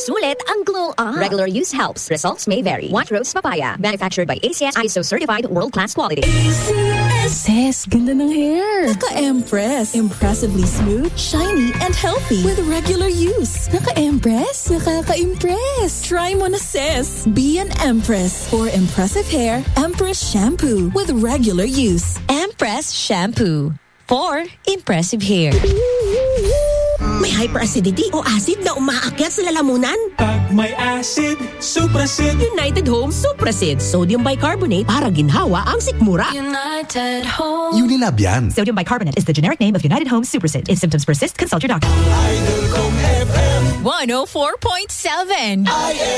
Sulit ang glow up. Regular use helps. Results may vary. White Rose Papaya. Manufactured by ACS ISO certified world-class quality. Sis, ganda ng hair. Naka-Empress. Impressively smooth, shiny, and healthy. With regular use. Naka-Empress? Nakaka-impress. Try mo na, sis. Be an Empress. For impressive hair, Empress Shampoo. With regular use. Empress Shampoo. For impressive hair. May hyperacidity o acid na umaakyat sa lalamunan? Pag may acid, Suprasid. United Home Suprasid. Sodium bicarbonate para ginhawa ang sikmura. United Home. Unilab yan. Sodium bicarbonate is the generic name of United Home Suprasid. If symptoms persist, consult your doctor. Idol Kong FM 104.7.